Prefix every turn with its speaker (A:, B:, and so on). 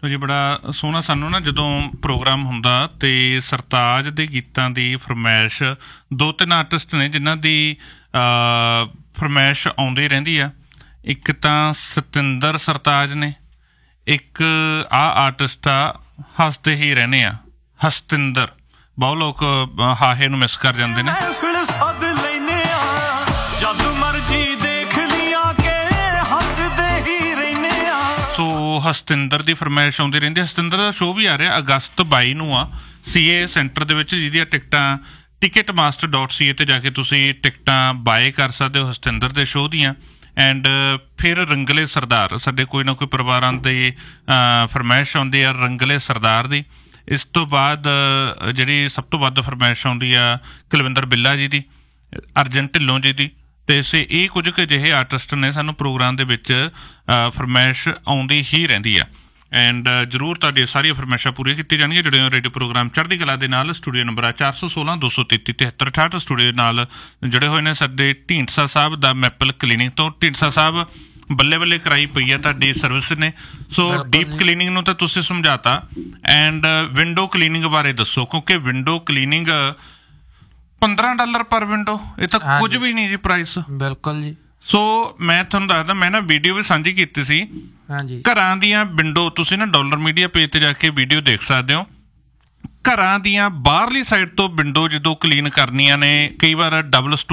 A: ਜੀ ਬੜਾ ਸੋਹਣਾ ਸਾਨੂੰ ਨਾ ਜਦੋਂ ਪ੍ਰੋਗਰਾਮ ਹੁੰਦਾ ਤੇ ਸਰਤਾਜ ਦੇ ਗੀਤਾਂ ਦੀ ਫਰਮਾਇਸ਼ 2-3 ਆਰਟਿਸਟ ਨੇ ਜਿਨ੍ਹਾਂ ਦੀ ਫਰਮਾਇਸ਼ ਆਉਂਦੀ ਰਹਿੰਦੀ ਆ। ਇੱਕ ਤਾਂ ਸਤਿੰਦਰ ਸਰਤਾਜ ਨੇ, ਇੱਕ ਆਰਟਿਸਟ ਆ ਹੱਸਦੇ ਹੀ ਰਹਿੰਦੇ ਆ ਹਸਤਿੰਦਰ। ਬਹੁਤ ਲੋਕ ਹਾਹੇ ਨੂੰ ਮਿਸ ਕਰ ਜਾਂਦੇ ਨੇ। ਸੋ ਹਸਤਿੰਦਰ ਦੀ ਫਰਮਾਇਸ਼ ਆਉਂਦੀ ਰਹਿੰਦੀ। ਹਸਤਿੰਦਰ ਦਾ ਸ਼ੋਅ ਵੀ ਆ ਰਿਹਾ ਅਗਸਤ 22 ਨੂੰ ਆ CA ਸੈਂਟਰ ਦੇ ਵਿੱਚ, ਜਿਹਦੀਆਂ ਟਿਕਟਾਂ ticketmaster.ca ਤੇ ਜਾ ਕੇ ਤੁਸੀਂ ਟਿਕਟਾਂ ਬਾਏ ਕਰ ਸਕਦੇ ਹੋ ਹਸਤਿੰਦਰ ਦੇ ਸ਼ੋਅ ਦੀਆਂ। ਐਂਡ ਫਿਰ ਰੰਗਲੇ ਸਰਦਾਰ, ਸਾਡੇ ਕੋਈ ਨਾ ਕੋਈ ਪਰਿਵਾਰਾਂ ਦੀ ਫਰਮਾਇਸ਼ ਆਉਂਦੀ ਆ ਰੰਗਲੇ ਸਰਦਾਰ ਦੀ। ਇਸ ਤੋਂ ਬਾਅਦ ਜਿਹੜੀ ਸਭ ਤੋਂ ਵੱਧ ਫਰਮਾਇਸ਼ ਆਉਂਦੀ ਆ ਕੁਲਵਿੰਦਰ ਬਿੱਲਾ ਜੀ ਦੀ, ਅਰਜਨ ਢਿੱਲੋਂ ਜੀ ਦੀ। ਅਤੇ ਇਹ ਕੁਝ ਕੁ ਅਜਿਹੇ ਆਰਟਿਸਟ ਨੇ ਸਾਨੂੰ ਪ੍ਰੋਗਰਾਮ ਦੇ ਵਿੱਚ ਫਰਮਾਇਸ਼ ਆਉਂਦੀ ਹੀ ਰਹਿੰਦੀ ਆ। ਐਂਡ ਜ਼ਰੂਰ ਤੁਹਾਡੀਆਂ ਸਾਰੀਆਂ ਫਰਮਾਇਸ਼ਾਂ ਪੂਰੀਆਂ ਕੀਤੀਆਂ ਜਾਣਗੀਆਂ। ਜਿਹੜੇ ਰੇਡੀਓ ਪ੍ਰੋਗਰਾਮ ਚੜ੍ਹਦੀ ਕਲਾ ਦੇ ਨਾਲ ਸਟੂਡੀਓ ਨੰਬਰ ਆ 416 233 7368। ਸਟੂਡੀਓ ਨਾਲ ਜੁੜੇ ਹੋਏ ਨੇ ਸਾਡੇ ਢੀਂਡਸਾ ਸਾਹਿਬ ਦਾ ਮੈਪਲ ਕਲੀਨਿਕ ਤੋਂ। ਢੀਂਡਸਾ ਸਾਹਿਬ ਬੱਲੇ ਬੱਲੇ ਕਰਾਈ ਪਈ ਆ ਤੁਹਾਡੀ ਸਰਵਿਸ ਨੇ। ਸੋ ਡੀਪ ਕਲੀਨਿੰਗ ਨੂੰ ਤਾਂ ਤੁਸੀਂ ਸਮਝਾਤਾ, ਐਂਡ ਵਿੰਡੋ ਕਲੀਨਿੰਗ ਬਾਰੇ ਦੱਸੋ, ਕਿਉਂਕਿ ਵਿੰਡੋ ਕਲੀਨਿੰਗ $15 ਪਰ ਵਿੰਡੋ, ਇਹ ਤਾਂ ਕੁਝ ਵੀ ਨਹੀਂ ਜੀ ਪ੍ਰਾਈਸ।
B: ਬਿਲਕੁਲ ਜੀ।
A: ਸੋ ਮੈਂ ਤੁਹਾਨੂੰ ਦੱਸਦਾ, ਮੈਂ ਨਾ ਵੀਡੀਓ ਵੀ ਸਾਂਝੀ ਕੀਤੀ ਸੀ ਘਰਾਂ ਦੀਆਂ ਵਿੰਡੋ। ਤੁਸੀਂ ਨਾ ਡਾਲਰ ਮੀਡੀਆ ਪੇਜ ਤੇ ਜਾ ਕੇ ਵੀਡੀਓ ਦੇਖ ਸਕਦੇ ਹੋ। ਘਰਾਂ ਦੀਆਂ ਬਾਹਰਲੀ ਸਾਈਡ ਤੋਂ ਵਿੰਡੋ ਜਦੋਂ ਕਲੀਨ ਕਰਨੀਆਂ ਨੇ, ਕਈ ਵਾਰ ਡਬਲ